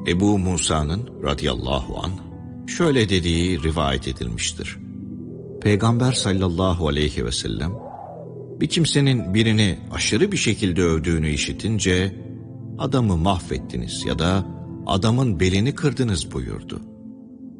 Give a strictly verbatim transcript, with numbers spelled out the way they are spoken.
Ebu Musa'nın radıyallahu anh şöyle dediği rivayet edilmiştir. Peygamber sallallahu aleyhi ve sellem, bir kimsenin birini aşırı bir şekilde övdüğünü işitince, adamı mahvettiniz ya da adamın belini kırdınız buyurdu.